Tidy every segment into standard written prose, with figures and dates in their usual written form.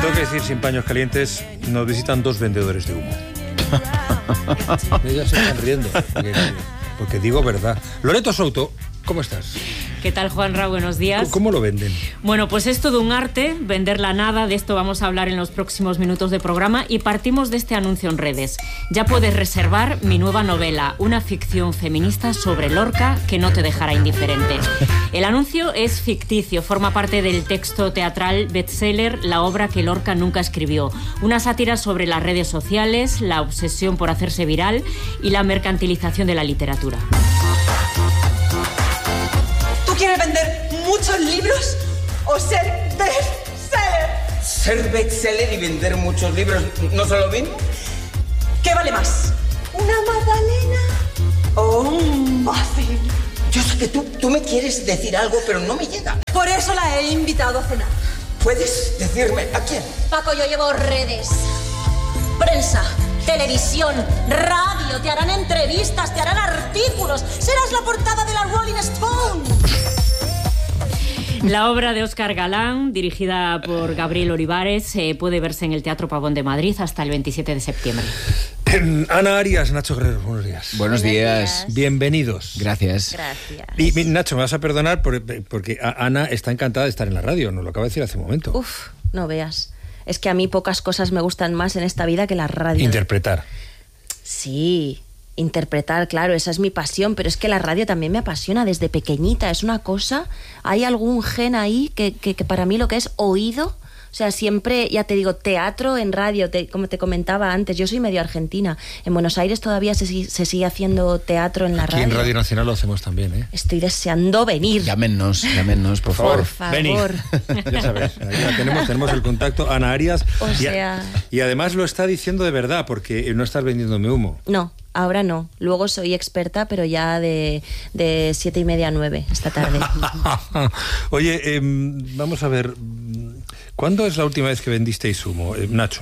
tengo que decir, sin paños calientes, nos visitan dos vendedores de humo. Ellas se están riendo, porque digo verdad. Loreto Souto, ¿cómo estás? ¿Qué tal, Juanra? Buenos días. ¿Cómo lo venden? Bueno, pues es todo un arte, vender la nada. De esto vamos a hablar en los próximos minutos de programa y partimos de este anuncio en redes. Ya puedes reservar mi nueva novela, una ficción feminista sobre Lorca que no te dejará indiferente. El anuncio es ficticio, forma parte del texto teatral bestseller La obra que Lorca nunca escribió. Una sátira sobre las redes sociales, la obsesión por hacerse viral y la mercantilización de la literatura. ¿Quieres vender muchos libros o ser bestseller? ¿Ser bestseller y vender muchos libros no son lo mismo? ¿Qué vale más? ¿Una magdalena o un muffin? Yo sé que tú me quieres decir algo, pero no me llega. Por eso la he invitado a cenar. ¿Puedes decirme a quién? Paco, yo llevo redes, prensa, televisión, radio, te harán entrevistas, te harán artículos, serás la portada de la Rolling Stone. La obra de Óscar Galán, dirigida por Gabriel Olivares, puede verse en el Teatro Pavón de Madrid hasta el 27 de septiembre. Ana Arias, Nacho Guerrero, buenos días. Buenos días. Bienvenidos. Gracias. Y Nacho, me vas a perdonar porque Ana está encantada de estar en la radio, nos lo acaba de decir hace un momento. Uf, no veas. Es que a mí pocas cosas me gustan más en esta vida que la radio. Interpretar. Sí, interpretar, claro, esa es mi pasión, pero es que la radio también me apasiona desde pequeñita. Es una cosa, hay algún gen ahí que para mí lo que es oído, o sea, siempre, ya te digo, teatro en radio, como te comentaba antes, yo soy medio argentina. En Buenos Aires todavía se sigue haciendo teatro en la radio. Aquí en Radio Nacional lo hacemos también, ¿eh? Estoy deseando venir. Llámenos, por favor. Por favor. Venid. Ya sabes, ahí tenemos el contacto, Ana Arias. O sea... Y además lo está diciendo de verdad, porque no estás vendiéndome humo. No, ahora no. Luego soy experta, pero ya de 7:30 a 9 esta tarde. Oye, vamos a ver... ¿Cuándo es la última vez que vendisteis humo, Nacho?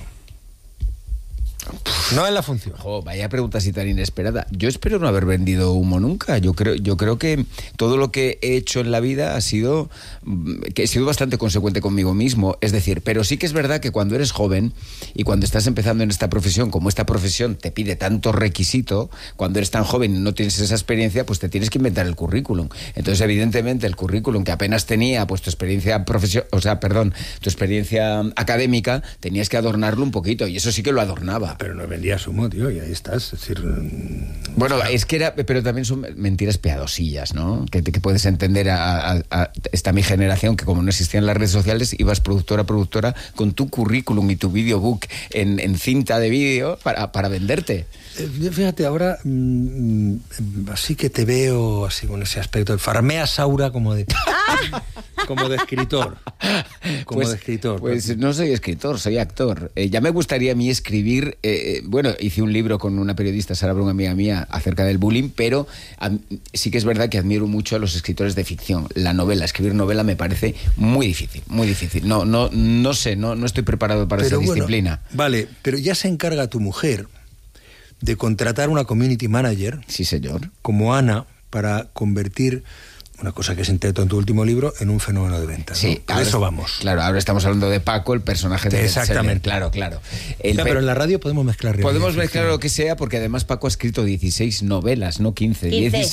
No en la función. Vaya pregunta así tan inesperada. Yo espero no haber vendido humo nunca. Yo creo que todo lo que he hecho en la vida he sido bastante consecuente conmigo mismo. Es decir, pero sí que es verdad que cuando eres joven y cuando estás empezando en esta profesión, como esta profesión te pide tanto requisito, cuando eres tan joven y no tienes esa experiencia, pues te tienes que inventar el currículum. Entonces, evidentemente, el currículum que apenas tenía, pues tu experiencia tu experiencia académica, tenías que adornarlo un poquito, y eso sí que lo adornaba. Pero no vendías humo, tío, y ahí estás. Es decir, bueno, es que pero también son mentiras piadosillas, ¿no? Que puedes entender a esta mi generación, que como no existían las redes sociales, ibas productora a productora con tu currículum y tu videobook en cinta de vídeo para venderte. Fíjate, ahora así que te veo así con ese aspecto. Farmeas aura como de escritor. De escritor. Pues no soy escritor, soy actor. Ya me gustaría a mí escribir. Bueno, hice un libro con una periodista, Sara Brun, amiga mía, acerca del bullying, pero sí que es verdad que admiro mucho a los escritores de ficción. La novela, escribir novela me parece muy difícil, muy difícil. No sé, no estoy preparado para esa disciplina. Vale, pero ya se encarga tu mujer de contratar una community manager, sí señor, como Ana, para convertir una cosa que se intentó en tu último libro en un fenómeno de ventas. Sí, ¿no? A eso vamos. Claro, ahora estamos hablando de Paco, el personaje de Exactamente. Claro. Pero en la radio podemos mezclar. Podemos mezclar lo que sea, porque además Paco ha escrito 16 novelas, no 15,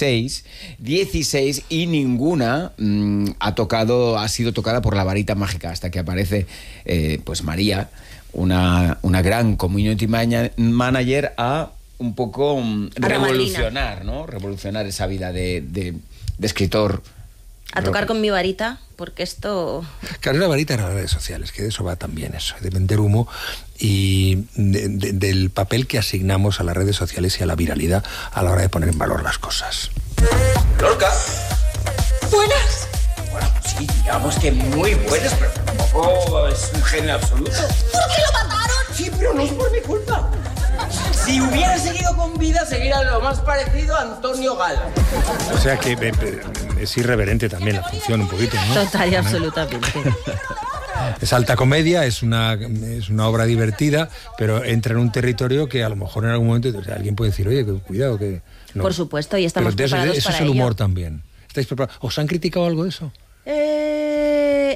16, y ninguna ha sido tocada por la varita mágica, hasta que aparece pues María, una gran community manager, a un poco revolucionar, ¿no? Revolucionar esa vida de escritor. A tocar con mi varita, porque esto... Claro, la varita en las redes sociales, que de eso va también eso, de vender humo y del papel que asignamos a las redes sociales y a la viralidad a la hora de poner en valor las cosas. Lorca. ¿Buenas? Bueno, sí, digamos que muy buenas, pero tampoco es un genio absoluto. ¿Por qué lo mataron? Sí, pero no es por mi culpa. Si hubiera seguido con vida, seguiría lo más parecido a Antonio Gala. O sea que es irreverente también la función un poquito, ¿no? Total y absolutamente. Es alta comedia, es una obra divertida, pero entra en un territorio que a lo mejor en algún momento alguien puede decir, oye, cuidado, que... No. Por supuesto, y estamos preparados eso para es el humor ello. también. ¿Estáis preparados? ¿Os han criticado algo de eso?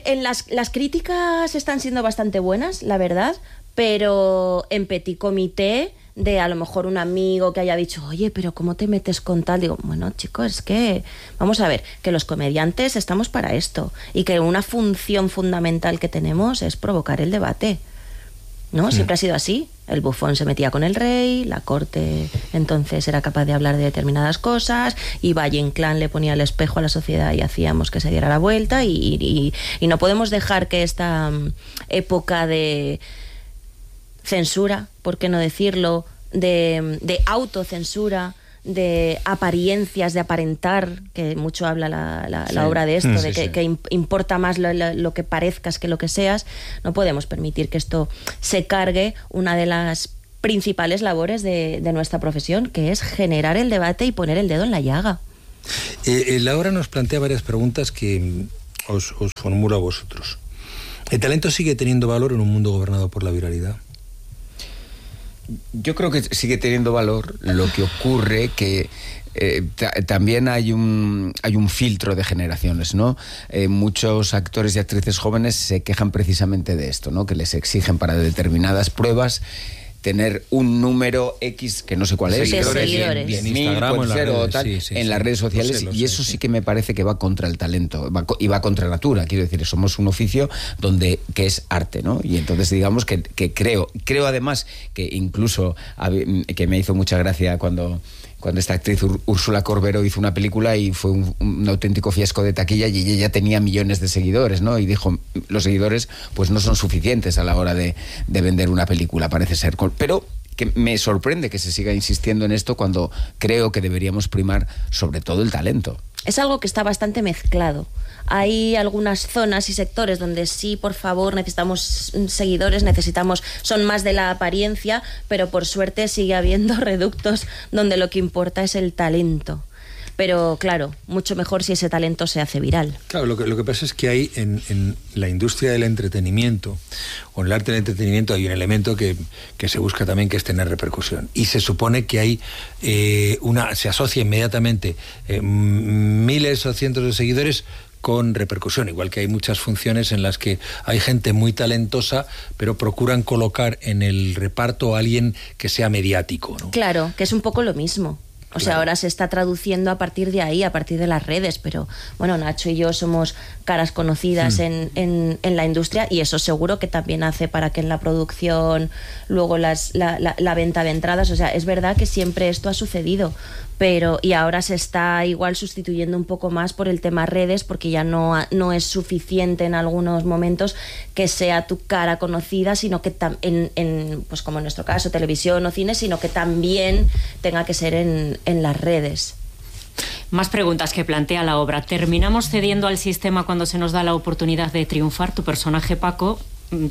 las críticas están siendo bastante buenas, la verdad, pero en petit comité, de a lo mejor un amigo que haya dicho, oye, pero ¿cómo te metes con tal? Digo, bueno, chicos, es que vamos a ver, que los comediantes estamos para esto y que una función fundamental que tenemos es provocar el debate, ¿no? Siempre ha sido así. El bufón se metía con el rey, la corte entonces era capaz de hablar de determinadas cosas, y Valle Inclán le ponía el espejo a la sociedad y hacíamos que se diera la vuelta, y no podemos dejar que esta época de censura, por qué no decirlo, de autocensura, de apariencias, de aparentar, que mucho habla la obra de esto, de que importa más lo que parezcas que lo que seas. No podemos permitir que esto se cargue una de las principales labores de nuestra profesión, que es generar el debate y poner el dedo en la llaga. Laura nos plantea varias preguntas que os formulo a vosotros. ¿El talento sigue teniendo valor en un mundo gobernado por la viralidad? Yo creo que sigue teniendo valor. Lo que ocurre que también hay un filtro de generaciones, ¿no? Muchos actores y actrices jóvenes se quejan precisamente de esto, ¿no? Que les exigen para determinadas pruebas tener un número X, que no sé cuál es, seguidores. En Instagram, en las redes sociales, y eso sí que me parece que va contra el talento, y va contra la natura. Quiero decir, somos un oficio que es arte, ¿no? Y entonces digamos que creo además que incluso, que me hizo mucha gracia cuando esta actriz Úrsula Corbero hizo una película y fue un auténtico fiasco de taquilla, y ella ya tenía millones de seguidores, ¿no? Y dijo, los seguidores pues no son suficientes a la hora de vender una película, parece ser. Pero que me sorprende que se siga insistiendo en esto, cuando creo que deberíamos primar sobre todo el talento. Es algo que está bastante mezclado. Hay algunas zonas y sectores donde sí, por favor, necesitamos seguidores, son más de la apariencia, pero por suerte sigue habiendo reductos donde lo que importa es el talento. Pero claro, mucho mejor si ese talento se hace viral. Claro, lo que pasa es que hay en la industria del entretenimiento, o en el arte del entretenimiento, hay un elemento que se busca también, que es tener repercusión. Y se supone que hay se asocia inmediatamente miles o cientos de seguidores con repercusión, igual que hay muchas funciones en las que hay gente muy talentosa, pero procuran colocar en el reparto a alguien que sea mediático, ¿no? Claro, que es un poco lo mismo. O sea, ahora se está traduciendo a partir de ahí, a partir de las redes, pero bueno, Nacho y yo somos caras conocidas en la industria, y eso seguro que también hace para que en la producción, luego la venta de entradas, o sea, es verdad que siempre esto ha sucedido, y ahora se está igual sustituyendo un poco más por el tema redes, porque ya no es suficiente en algunos momentos que sea tu cara conocida, sino que pues como en nuestro caso, televisión o cine, sino que también tenga que ser en las redes. Más preguntas que plantea la obra. ¿Terminamos cediendo al sistema cuando se nos da la oportunidad de triunfar? Tu personaje, Paco,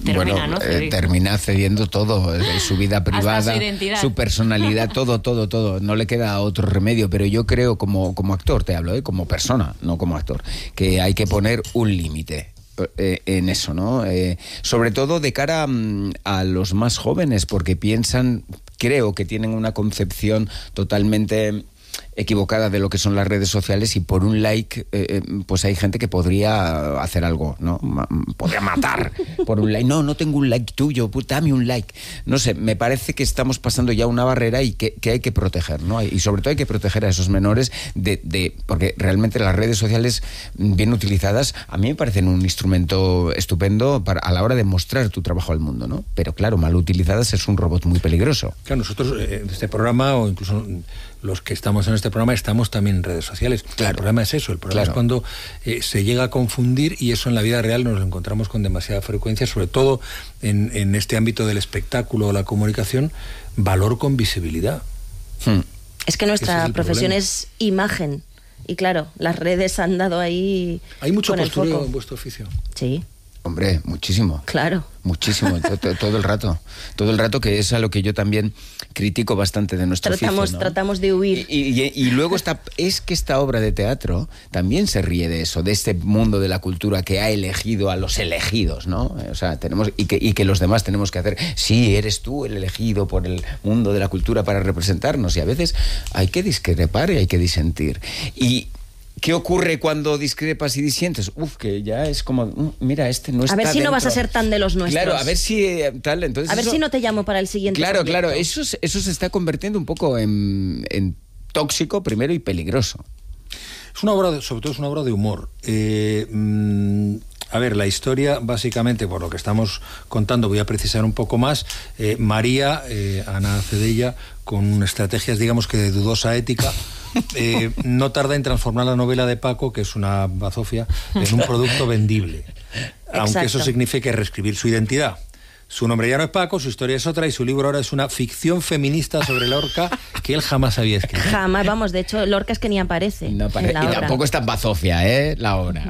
termina cediendo todo, su vida privada, su personalidad, todo. No le queda otro remedio, pero yo creo, como actor, te hablo, como persona, no como actor, que hay que poner un límite en eso, ¿no? Sobre todo de cara a los más jóvenes, porque creo que tienen una concepción totalmente equivocada de lo que son las redes sociales, y por un like pues hay gente que podría hacer algo, ¿no? Podría matar por un like. No tengo un like tuyo, dame un like. No sé, me parece que estamos pasando ya una barrera y que hay que proteger, ¿no? Y sobre todo hay que proteger a esos menores porque realmente las redes sociales bien utilizadas a mí me parecen un instrumento estupendo a la hora de mostrar tu trabajo al mundo, ¿no? Pero claro, mal utilizadas es un robot muy peligroso. Claro, nosotros en este programa, o incluso los que estamos en este programa, estamos también en redes sociales. Claro. El problema es eso, el problema es cuando se llega a confundir, y eso en la vida real nos lo encontramos con demasiada frecuencia, sobre todo en este ámbito del espectáculo o la comunicación, valor con visibilidad. Es que nuestra profesión es imagen, y claro, las redes han dado ahí. ¿Hay mucho con postureo en vuestro oficio? Sí. Hombre, muchísimo. Claro. Muchísimo, todo el rato. Todo el rato, que es a lo que yo también critico bastante de nuestro oficio, ¿no? Tratamos de huir. Y luego es que esta obra de teatro también se ríe de eso, de este mundo de la cultura que ha elegido a los elegidos, ¿no? O sea, y que los demás tenemos que hacer. Sí, eres tú el elegido por el mundo de la cultura para representarnos, y a veces hay que discrepar y hay que disentir. ¿Qué ocurre cuando discrepas y disientes? Que ya es como, mira, este no está A ver si dentro. no vas a ser tan de los nuestros. Claro, a ver si tal, entonces a ver eso, si no te llamo para el siguiente Claro, proyecto. claro, eso se está convirtiendo un poco en tóxico primero y peligroso. Es una obra, sobre todo es una obra de humor. A ver, la historia, básicamente, por lo que estamos contando, voy a precisar un poco más. María, Ana Cedella, con estrategias, digamos que de dudosa ética, no tarda en transformar la novela de Paco, que es una bazofia, en un producto vendible. Aunque eso signifique reescribir su identidad. Su nombre ya no es Paco, su historia es otra y su libro ahora es una ficción feminista sobre Lorca que él jamás había escrito. Jamás, vamos, de hecho, Lorca es que ni aparece. En la y obra. tampoco es tan bazofia, la obra.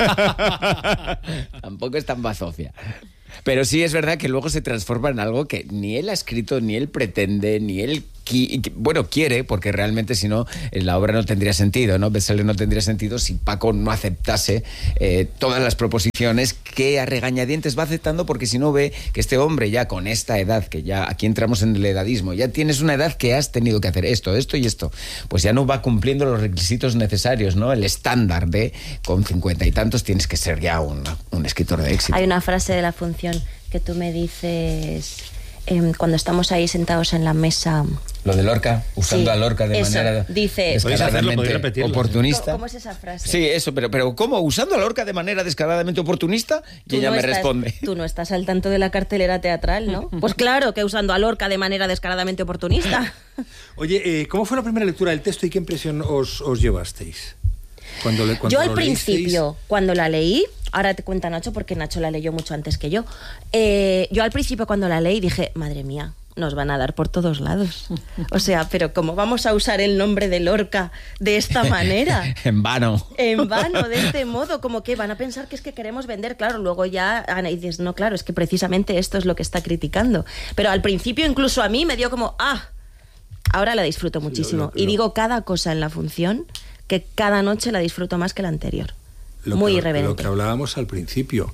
Tampoco es tan bazofia. Pero sí es verdad que luego se transforma en algo que ni él ha escrito, ni él pretende, ni él quiere, porque realmente si no, la obra no tendría sentido, ¿no? Bestseller no tendría sentido si Paco no aceptase todas las proposiciones que a regañadientes va aceptando, porque si no ve que este hombre ya con esta edad, que ya aquí entramos en el edadismo, ya tienes una edad que has tenido que hacer esto y esto, pues ya no va cumpliendo los requisitos necesarios, ¿no? El estándar de con 50 y tantos tienes que ser ya un escritor de éxito. Hay una frase de la función que tú me dices cuando estamos ahí sentados en la mesa. Lo de Lorca, usando a Lorca de eso, manera dice, descaradamente oportunista. ¿Cómo es esa frase? Sí, eso, pero ¿cómo? ¿Usando a Lorca de manera descaradamente oportunista? Y ella me responde. Tú no estás al tanto de la cartelera teatral, ¿no? Pues claro que usando a Lorca de manera descaradamente oportunista. Oye, ¿cómo fue la primera lectura del texto y qué impresión os llevasteis? Cuando yo al principio, cuando la leí, ahora te cuenta Nacho porque Nacho la leyó mucho antes que yo. Yo al principio cuando la leí dije, madre mía, nos van a dar por todos lados. O sea, pero ¿cómo vamos a usar el nombre de Lorca de esta manera? En vano. En vano, de este modo, como que van a pensar que es que queremos vender. Claro, luego ya Ana dices, no, claro, es que precisamente esto es lo que está criticando. Pero al principio incluso a mí me dio como, ahora la disfruto muchísimo. Y digo cada cosa en la función que cada noche la disfruto más que la anterior. Muy irreverente. Lo que hablábamos al principio,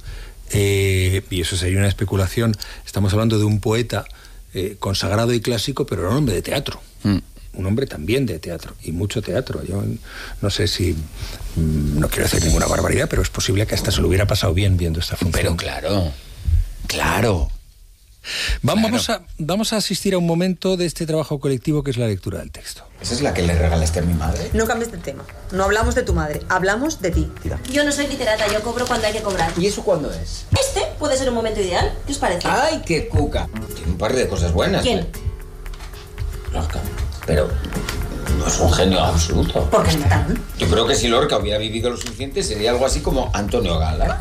y eso sería una especulación, estamos hablando de un poeta consagrado y clásico, pero era un hombre de teatro. Un hombre también de teatro, y mucho teatro. Yo no sé si... no quiero hacer ninguna barbaridad, pero es posible que hasta se lo hubiera pasado bien viendo esta función. Pero claro. Vamos a asistir a un momento de este trabajo colectivo que es la lectura del texto. ¿Esa es la que le regalaste a mi madre? No cambies de tema. No hablamos de tu madre, hablamos de ti. Yo no soy literata, yo cobro cuando hay que cobrar. ¿Y eso cuándo es? Este puede ser un momento ideal. ¿Qué os parece? ¡Ay, qué cuca! Tiene un par de cosas buenas. ¿Quién? Lorca. Pero no es un genio absoluto. ¿Por qué mataron? Yo creo que si Lorca hubiera vivido lo suficiente sería algo así como Antonio Gala.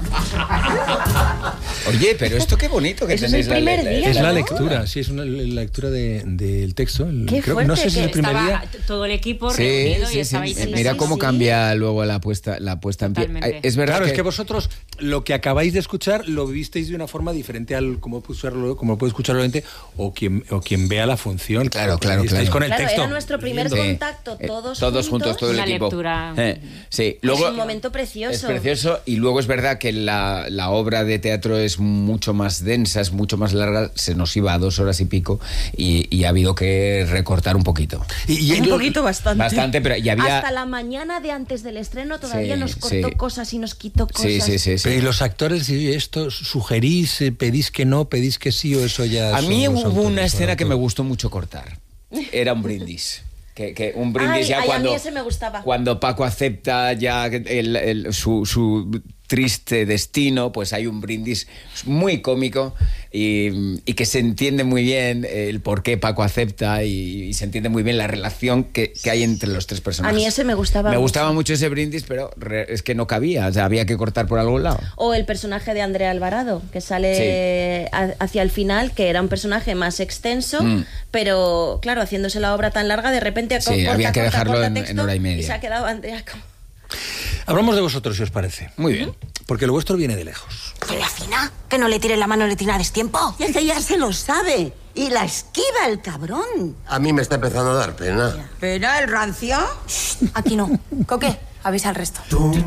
Oye, pero esto qué bonito que Eso tenéis es el primer día, Es ¿no? la lectura, sí, es una lectura del texto. Qué fuerte, no sé si es el primer Estaba día. todo el equipo reunido y estabais en Mira la cómo sala. cambia luego la puesta en pie. Totalmente. Es verdad Claro, es que vosotros lo que acabáis de escuchar lo vivisteis de una forma diferente al como puede escucharlo la gente o quien vea la función. Claro. Estáis con el Claro, texto. era nuestro primer Sí. contacto, todos juntos, todo el Una equipo. lectura. Sí, luego es un momento precioso. Es precioso, y luego es verdad que la obra de teatro es mucho más densa, es mucho más larga, se nos iba a 2 horas y pico y ha habido que recortar un poquito. Un poquito bastante. Bastante, pero y había... Hasta la mañana de antes del estreno todavía Sí, nos cortó sí. cosas y nos quitó cosas. Sí. Pero ¿y los actores, esto sugerís, pedís que no, pedís que sí o eso ya? A mí son los hubo autores, una escena ¿no? que me gustó mucho cortar. Era un brindis. Que un brindis ya a cuando... mí ese me gustaba. Cuando Paco acepta ya su triste destino, pues hay un brindis muy cómico y que se entiende muy bien el por qué Paco acepta y se entiende muy bien la relación que hay entre los tres personajes. A mí ese me gustaba Me mucho. gustaba mucho ese brindis, pero es que no cabía, o sea, había que cortar por algún lado. O el personaje de Andrea Alvarado, que sale hacia el final, que era un personaje más extenso, pero claro, haciéndose la obra tan larga, de repente había que dejarlo corta en texto, hora y media. Y se ha quedado Andrea como... Hablamos de vosotros, si os parece. Muy bien. Porque lo vuestro viene de lejos. Que le afina, que no le tire la mano, le tira a destiempo. Y es que ya se lo sabe. Y la esquiva el cabrón. A mí me está empezando a dar pena. ¿Pena el rancio? Aquí no. Coque, avisa al resto.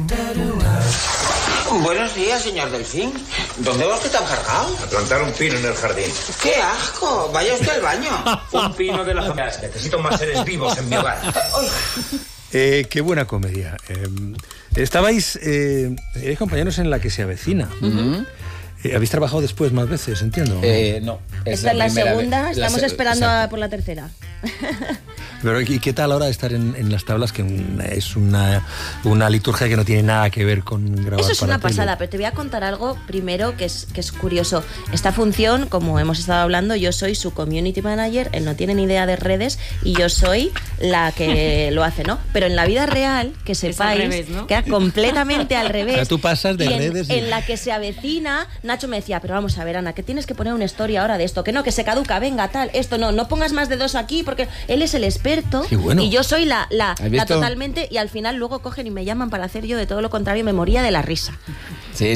Buenos días, señor Delfín. ¿Dónde va usted tan cargado? A plantar un pino en el jardín. ¡Qué asco! Vaya usted al baño. Un pino de la zona. Necesito más seres vivos en mi hogar. Qué buena comedia. Erais compañeros en La que se avecina. ¿Habéis trabajado después más veces, entiendo? No. Esta es la segunda, vez. estamos esperando por la tercera. Pero ¿y qué tal ahora estar en las tablas, que es una liturgia que no tiene nada que ver con grabar? Eso es para una tele? pasada, pero te voy a contar algo primero que es curioso. Esta función, como hemos estado hablando, yo soy su community manager, él no tiene ni idea de redes y yo soy la que lo hace, ¿no? Pero en la vida real, que sepáis, al revés, ¿no? que era completamente al revés. O sea, tú pasas de y redes y... en La que se avecina, Nacho me decía, pero vamos a ver, Ana, que tienes que poner una story ahora de esto, que no, que se caduca, venga, tal, esto no pongas más de 2 aquí, porque él es el experto. Bueno. Y yo soy la visto? totalmente, y al final luego cogen y me llaman para hacer yo de todo lo contrario, me moría de la risa. Sí.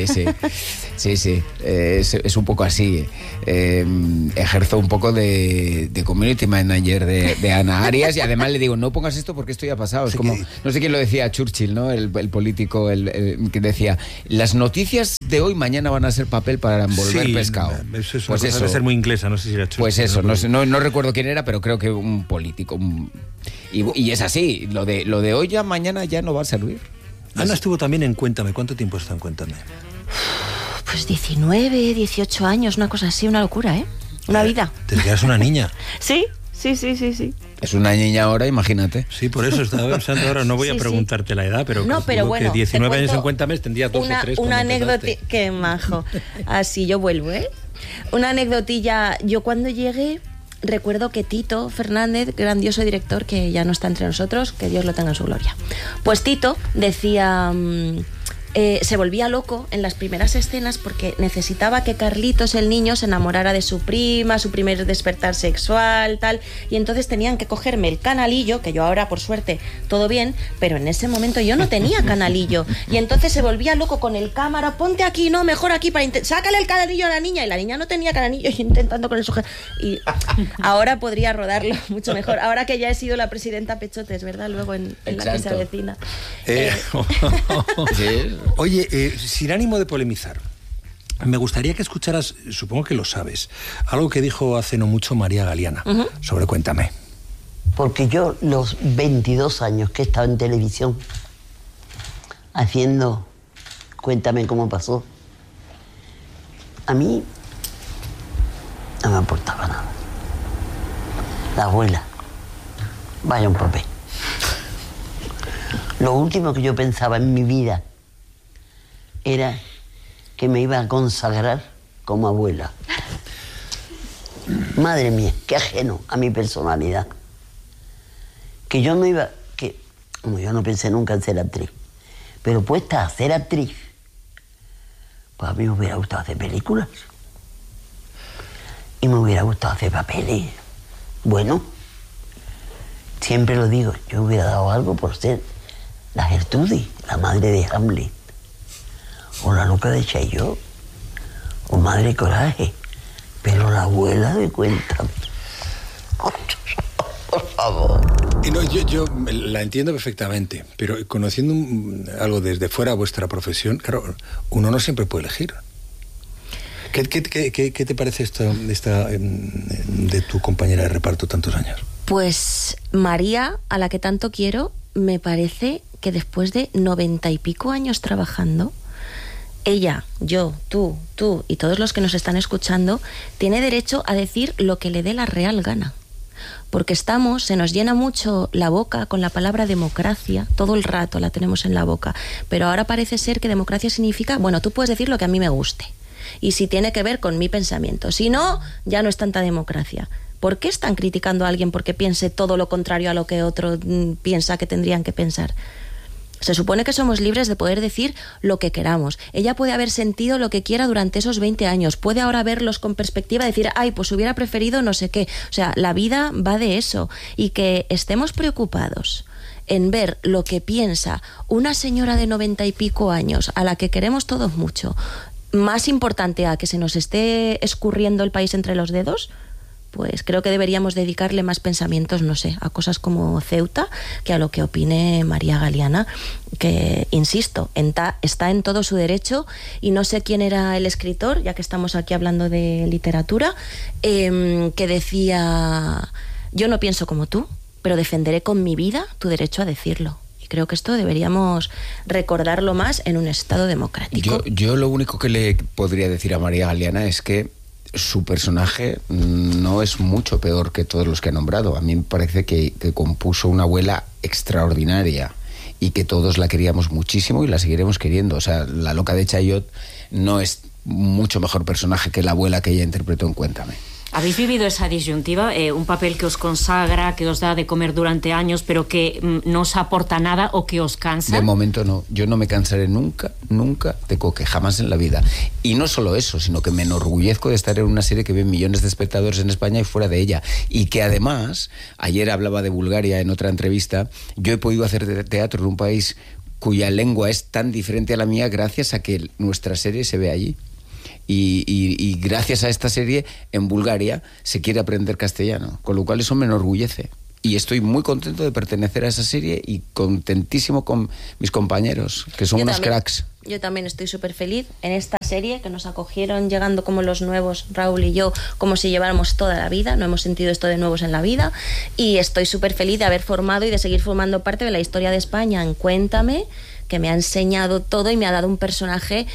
Es un poco así. Ejerzo un poco de community manager de Ana Arias y además le digo, no pongas esto porque esto ya ha pasado. Es como, no sé quién lo decía, Churchill, ¿no? El político que decía, las noticias de hoy mañana van a ser papel para envolver pescado. Eso es pues eso debe ser muy inglesa, no sé si era Churchill. Pues eso, no recuerdo quién era, pero creo que un político. Y es así, lo de hoy ya mañana ya no va a servir. Ana estuvo también en Cuéntame. ¿Cuánto tiempo está en Cuéntame? Pues 19, 18 años, una cosa así, una locura, ¿eh? Una vida. Te quedas una niña. Sí. Es una niña ahora, imagínate. Sí, por eso estaba pensando ahora, no voy a preguntarte la edad, pero, pero bueno, que 19 años en Cuéntame tendría 2 o 3. Una anécdota, qué majo. Así yo vuelvo, ¿eh? Una anecdotilla, yo cuando llegué recuerdo que Tito Fernández, grandioso director que ya no está entre nosotros, que Dios lo tenga en su gloria. Pues Tito decía... se volvía loco en las primeras escenas porque necesitaba que Carlitos, el niño, se enamorara de su prima, su primer despertar sexual, tal, y entonces tenían que cogerme el canalillo, que yo ahora por suerte todo bien, pero en ese momento yo no tenía canalillo, y entonces se volvía loco con el cámara, ponte aquí, no, mejor aquí, sácale el canalillo a la niña, y la niña no tenía canalillo, y intentando con el sujeto, y ahora podría rodarlo mucho mejor, ahora que ya he sido la presidenta Pechotes, ¿verdad? Luego en La que se avecina. Sí. Oye, sin ánimo de polemizar, me gustaría que escucharas, supongo que lo sabes, algo que dijo hace no mucho María Galiana sobre Cuéntame. Porque yo los 22 años que he estado en televisión haciendo Cuéntame cómo pasó, a mí no me aportaba nada. La abuela, vaya un papel. Lo último que yo pensaba en mi vida era que me iba a consagrar como abuela. Madre mía, qué ajeno a mi personalidad. Que yo no iba... yo no pensé nunca en ser actriz. Pero puesta a ser actriz, pues a mí me hubiera gustado hacer películas. Y me hubiera gustado hacer papeles. Bueno, siempre lo digo, yo hubiera dado algo por ser la Gertrudis, la madre de Hamlet. O la loca de Chaillot, o Madre Coraje, pero la abuela de Cuéntame. Por favor. No, yo la entiendo perfectamente, pero conociendo algo desde fuera vuestra profesión, claro, uno no siempre puede elegir. ¿Qué te parece esta de tu compañera de reparto tantos años? Pues María, a la que tanto quiero, me parece que después de 90 y pico años trabajando, ella, yo, tú y todos los que nos están escuchando, tiene derecho a decir lo que le dé la real gana. Porque se nos llena mucho la boca con la palabra democracia, todo el rato la tenemos en la boca, pero ahora parece ser que democracia significa, bueno, tú puedes decir lo que a mí me guste, y si tiene que ver con mi pensamiento, si no, ya no es tanta democracia. ¿Por qué están criticando a alguien porque piense todo lo contrario a lo que otro piensa que tendrían que pensar? Se supone que somos libres de poder decir lo que queramos. Ella puede haber sentido lo que quiera durante esos 20 años. Puede ahora verlos con perspectiva y decir, ay, pues hubiera preferido no sé qué. O sea, la vida va de eso. Y que estemos preocupados en ver lo que piensa una señora de 90 y pico años, a la que queremos todos mucho, más importante a que se nos esté escurriendo el país entre los dedos, pues creo que deberíamos dedicarle más pensamientos, no sé, a cosas como Ceuta que a lo que opine María Galiana, que, insisto, está en todo su derecho, y no sé quién era el escritor, ya que estamos aquí hablando de literatura, que decía, yo no pienso como tú, pero defenderé con mi vida tu derecho a decirlo. Y creo que esto deberíamos recordarlo más en un Estado democrático. Yo lo único que le podría decir a María Galeana es que su personaje no es mucho peor que todos los que ha nombrado. A mí me parece que compuso una abuela extraordinaria y que todos la queríamos muchísimo y la seguiremos queriendo. O sea, la loca de Chaillot no es mucho mejor personaje que la abuela que ella interpretó en Cuéntame. ¿Habéis vivido esa disyuntiva? Un papel que os consagra, que os da de comer durante años, pero que no os aporta nada o que os cansa. De momento no. Yo no me cansaré nunca de Coque, jamás en la vida. Y no solo eso, sino que me enorgullezco de estar en una serie que ven millones de espectadores en España y fuera de ella. Y que además, ayer hablaba de Bulgaria en otra entrevista, yo he podido hacer teatro en un país cuya lengua es tan diferente a la mía gracias a que nuestra serie se ve allí. Y gracias a esta serie en Bulgaria se quiere aprender castellano, con lo cual eso me enorgullece y estoy muy contento de pertenecer a esa serie y contentísimo con mis compañeros, que son unos cracks. Yo también estoy súper feliz en esta serie, que nos acogieron llegando como los nuevos, Raúl y yo, como si lleváramos toda la vida. No hemos sentido esto de nuevos en la vida y estoy súper feliz de haber formado y de seguir formando parte de la historia de España en Cuéntame, que me ha enseñado todo y me ha dado un personaje.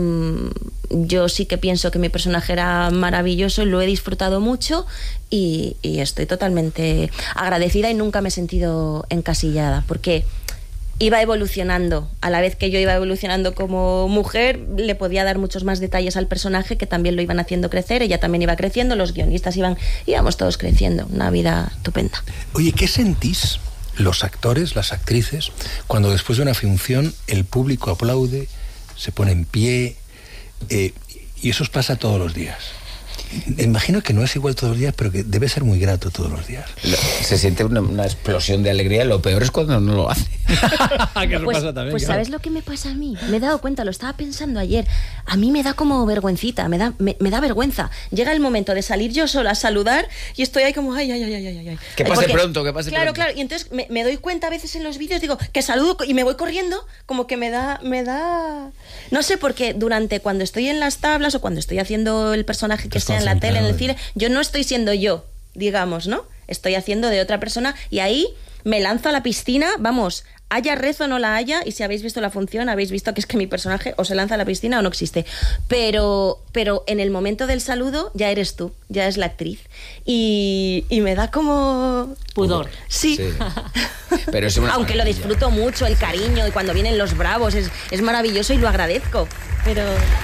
Yo sí que pienso que mi personaje era maravilloso y lo he disfrutado mucho y estoy totalmente agradecida y nunca me he sentido encasillada, porque iba evolucionando. A la vez que yo iba evolucionando como mujer, le podía dar muchos más detalles al personaje, que también lo iban haciendo crecer. Ella también iba creciendo, los guionistas íbamos todos creciendo. Una vida estupenda. Oye, ¿qué sentís los actores, las actrices, cuando después de una función el público aplaude, se pone en pie, y eso os pasa todos los días? Imagino que no es igual todos los días, pero que debe ser muy grato todos los días. Se siente una explosión de alegría. Lo peor es cuando no lo hace. Que eso pasa también, pues claro. ¿Sabes lo que me pasa a mí? Me he dado cuenta, lo estaba pensando ayer. A mí me da como vergüencita, me da vergüenza. Llega el momento de salir yo sola a saludar y estoy ahí como ay. Que pase pronto, que pase pronto. Claro, y entonces me doy cuenta a veces en los vídeos, digo, que saludo y me voy corriendo, como que me da... No sé, porque cuando estoy en las tablas o cuando estoy haciendo el personaje que sea en la tele, en el cine, yo no estoy siendo yo, digamos, ¿no? Estoy haciendo de otra persona y ahí me lanzo a la piscina, vamos, haya rezo o no la haya, y si habéis visto la función habéis visto que es que mi personaje o se lanza a la piscina o no existe, pero en el momento del saludo ya eres tú, ya es la actriz y me da como... pudor. Sí. Pero es aunque lo disfruto mucho, el cariño, y cuando vienen los bravos es maravilloso y lo agradezco, pero...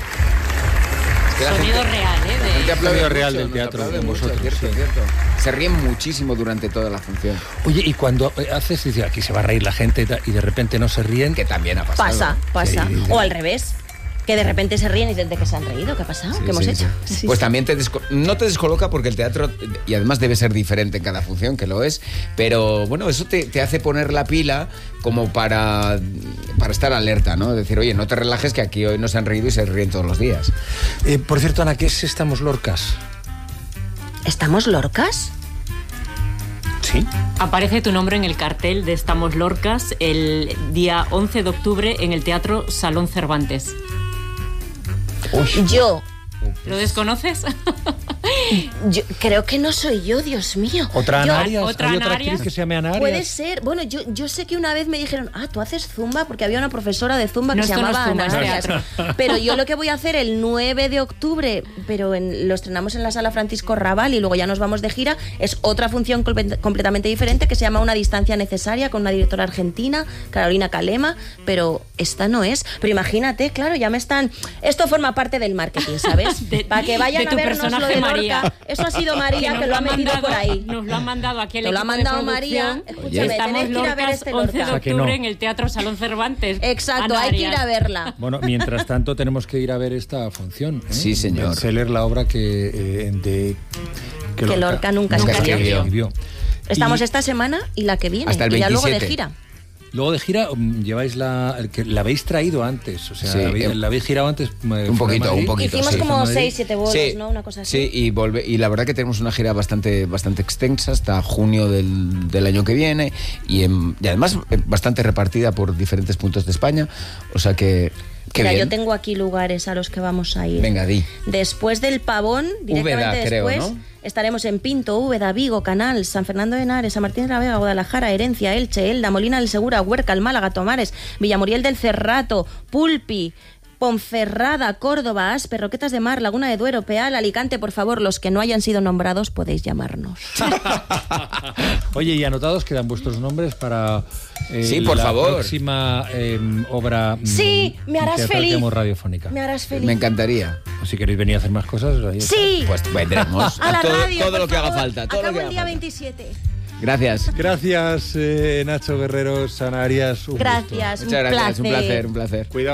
Sonido real, El aplauso real del teatro de vosotros. Cierto. Se ríen muchísimo durante toda la función. Oye, y cuando haces, dices, aquí se va a reír la gente y de repente no se ríen, que también ha pasado. Pasa. Sí. O al revés, que de repente se ríen y dicen, ¿de qué se han reído? ¿Qué ha pasado? ¿Qué hemos hecho? Sí. Pues también no te descoloca, porque el teatro, y además debe ser diferente en cada función, que lo es, pero bueno, eso te hace poner la pila como para estar alerta, ¿no? Decir, oye, no te relajes, que aquí hoy no se han reído y se ríen todos los días. Por cierto, Ana, ¿qué es Estamos Lorcas? ¿Estamos Lorcas? Sí. Aparece tu nombre en el cartel de Estamos Lorcas el día 11 de octubre en el Teatro Salón Cervantes. Yo... ¿Lo desconoces? Yo creo que no soy yo, Dios mío. ¿Otra Ana Arias? ¿Otra ¿Hay Ana otra Arias? actriz que se llame Ana Arias? Puede ser. Bueno, yo sé que una vez me dijeron, tú haces zumba, porque había una profesora de zumba No, que se esto no llamaba es zumba, Ana es Arias. teatro. Pero yo lo que voy a hacer el 9 de octubre, pero lo estrenamos en la Sala Francisco Raval y luego ya nos vamos de gira, es otra función completamente diferente que se llama Una distancia necesaria, con una directora argentina, Carolina Calema, pero esta no es. Pero imagínate, claro, ya me están... Esto forma parte del marketing, ¿sabes? Para que vayan de a tu vernos lo personaje de María. Lorca. Eso ha sido María que lo ha metido por ahí. Nos lo ha mandado aquí el Te lo ha equipo de mandado María. producción. Escúchame, Estamos tenéis que ir a ver Lorcas, este 11 de Lorca. O sea que octubre no. en el Teatro Salón Cervantes. Exacto, Ana hay que ir Arias. a verla. Bueno, mientras tanto tenemos que ir a ver esta función. Sí, señor. Bestseller, la obra que Lorca nunca escribió. Estamos Y- esta semana y la que viene. Hasta el y ya luego de 27. gira. Luego de gira lleváis la habéis traído antes, o sea, Sí, la habéis girado antes. Un poquito. Hicimos sí. como Madrid. 6-7 bolos, Sí, ¿no? Una cosa así. Sí, y la verdad que tenemos una gira bastante extensa hasta junio del año que viene y además bastante repartida por diferentes puntos de España, o sea que Qué Mira, bien. yo tengo aquí lugares a los que vamos a ir. Venga, di. Después del Pavón, directamente Úbeda, creo, después, ¿no? estaremos en Pinto, Úbeda, Vigo, Canal, San Fernando de Henares, San Martín de la Vega, Guadalajara, Herencia, Elche, Elda, Molina del Segura, Huerca, El Málaga, Tomares, Villamuriel del Cerrato, Pulpi, Ponferrada, Córdoba, Aspe, Roquetas de Mar, Laguna de Duero, Peal, Alicante. Por favor, los que no hayan sido nombrados podéis llamarnos. Oye, y anotados quedan vuestros nombres para Sí, por la favor. próxima obra Sí, me harás teatral que feliz. hagamos radiofónica. Me harás feliz. Me encantaría. O si queréis venir a hacer más cosas, ahí está. Sí. Pues vendremos. A la todo radio, todo por lo que haga favor. falta. Todo lo Acabo que el haga día falta. 27. Gracias. Gracias, Nacho Guerrero, Sana Arias. Un gusto. Gracias, Muchas gracias. Un placer, un placer. Cuidado.